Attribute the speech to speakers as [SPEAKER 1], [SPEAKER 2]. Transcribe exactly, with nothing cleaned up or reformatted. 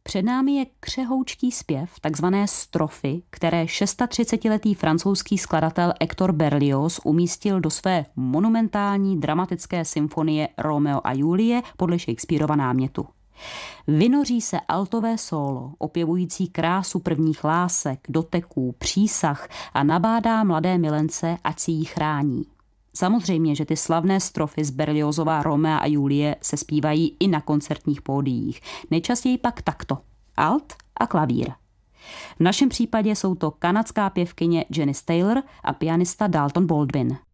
[SPEAKER 1] Před námi je křehoučký zpěv, takzvané strofy, které třicetišestiletý francouzský skladatel Hector Berlioz umístil do své monumentální dramatické symfonie Romeo a Julie podle Shakespearova námětu. Vynoří se altové sólo, opěvující krásu prvních lásek, doteků, přísah a nabádá mladé milence, ať si jí chrání. Samozřejmě, že ty slavné strofy z Berliozova Romea a Julie se zpívají i na koncertních pódiích. Nejčastěji pak takto. Alt a klavír. V našem případě jsou to kanadská pěvkyně Janice Taylor a pianista Dalton Baldwin.